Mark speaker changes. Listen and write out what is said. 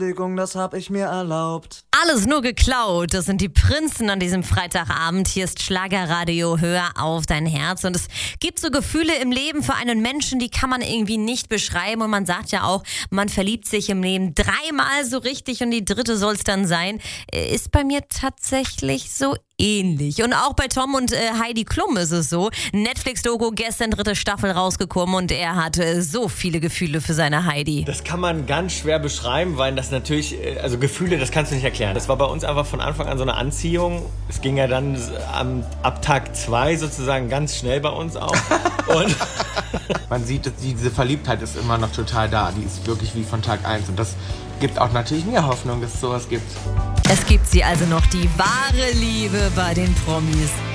Speaker 1: Das hab ich mir erlaubt.
Speaker 2: Alles nur geklaut. Das sind die Prinzen an diesem Freitagabend. Hier ist Schlagerradio. Hör auf dein Herz. Und es gibt so Gefühle im Leben für einen Menschen, die kann man irgendwie nicht beschreiben. Und man sagt ja auch, man verliebt sich im Leben dreimal so richtig und die dritte soll es dann sein. Ist bei mir tatsächlich so ähnlich. Und auch bei Tom und Heidi Klum ist es so. Netflix-Doku, gestern 3. Staffel rausgekommen und er hatte so viele Gefühle für seine Heidi.
Speaker 3: Das kann man ganz schwer beschreiben, weil das natürlich, also Gefühle, das kannst du nicht erklären. Das war bei uns einfach von Anfang an so eine Anziehung. Es ging ja dann ab Tag 2 sozusagen ganz schnell bei uns auch. Und
Speaker 4: man sieht, dass diese Verliebtheit ist immer noch total da. Die ist wirklich wie von Tag 1 und das gibt auch natürlich mir Hoffnung, dass es sowas gibt.
Speaker 2: Es gibt sie also noch, die wahre Liebe bei den Promis.